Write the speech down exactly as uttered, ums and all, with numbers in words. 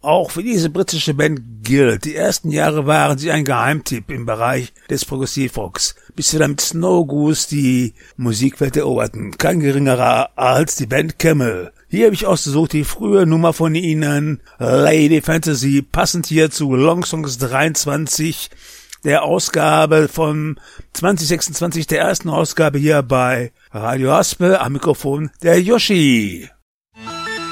Auch für diese britische Band gilt, die ersten Jahre waren sie ein Geheimtipp im Bereich des Progressivrocks, bis sie dann mit Snow Goose die Musikwelt eroberten. Kein geringerer als die Band Camel. Hier habe ich ausgesucht die frühe Nummer von ihnen, Lady Fantasy, passend hier zu Long Songs dreiundzwanzig, der Ausgabe von zwanzig sechsundzwanzig, der ersten Ausgabe hier bei Radio Haspel, am Mikrofon der Yoshi.